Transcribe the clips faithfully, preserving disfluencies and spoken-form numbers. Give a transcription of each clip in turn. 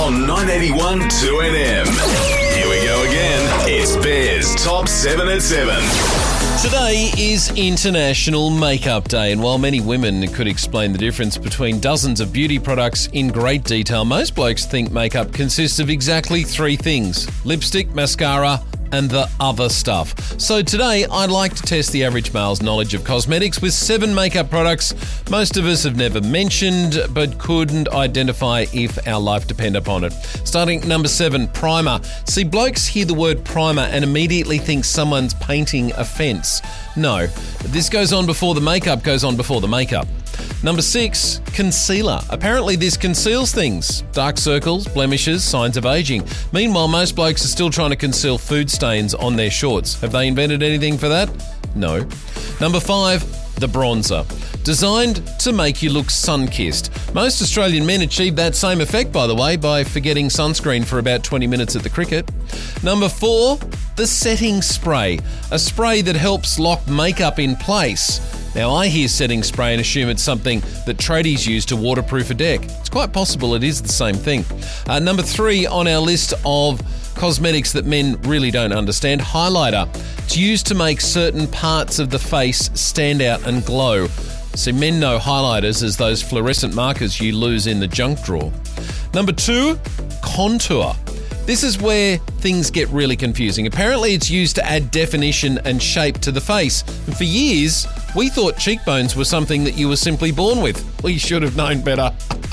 on nine eighty-one two N M. Here we go again. It's Bear's Top seven at seven. Today is International Makeup Day, and while many women could explain the difference between dozens of beauty products in great detail, most blokes think makeup consists of exactly three things: lipstick, mascara, and the other stuff. So today, I'd like to test the average male's knowledge of cosmetics with seven makeup products most of us have never mentioned but couldn't identify if our life depended upon it. Starting number seven, primer. See, blokes hear the word primer and immediately think someone's painting a fence. No, this goes on before the makeup goes on before the makeup. Number six, concealer. Apparently this conceals things. Dark circles, blemishes, signs of aging. Meanwhile, most blokes are still trying to conceal food stains on their shorts. Have they invented anything for that? No. Number five, the bronzer. Designed to make you look sun-kissed. Most Australian men achieve that same effect, by the way, by forgetting sunscreen for about twenty minutes at the cricket. Number four, the setting spray. A spray that helps lock makeup in place. Now, I hear setting spray and assume it's something that tradies use to waterproof a deck. It's quite possible it is the same thing. Uh, number three on our list of cosmetics that men really don't understand, highlighter. It's used to make certain parts of the face stand out and glow. So men know highlighters as those fluorescent markers you lose in the junk drawer. Number two, contour. This is where things get really confusing. Apparently it's used to add definition and shape to the face. And for years, we thought cheekbones were something that you were simply born with. We should have known better.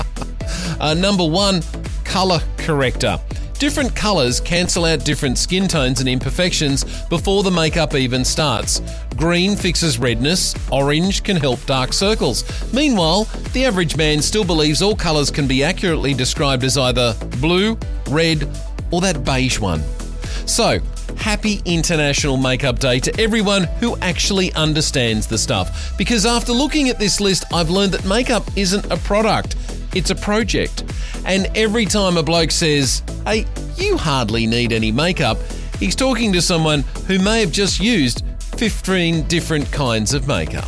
uh, number one, colour corrector. Different colours cancel out different skin tones and imperfections before the makeup even starts. Green fixes redness, orange can help dark circles. Meanwhile, the average man still believes all colours can be accurately described as either blue, red, or that beige one. So, happy International Makeup Day to everyone who actually understands the stuff. Because after looking at this list, I've learned that makeup isn't a product, it's a project. And every time a bloke says, "Hey, you hardly need any makeup," he's talking to someone who may have just used fifteen different kinds of makeup.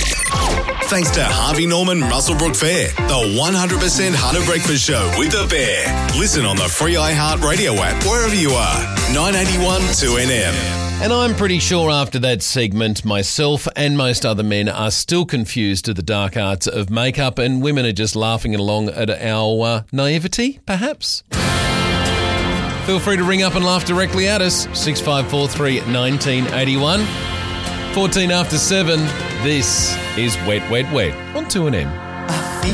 Thanks to Harvey Norman Muswellbrook Fair, the one hundred percent Hunter Breakfast Show with the Bear. Listen on the free iHeartRadio app wherever you are. nine eighty-one two N M. And I'm pretty sure after that segment, myself and most other men are still confused to the dark arts of makeup, and women are just laughing along at our uh, naivety, perhaps. Feel free to ring up and laugh directly at us. six five four three, one nine eight one. fourteen after seven, this is Wet, Wet, Wet on two N M.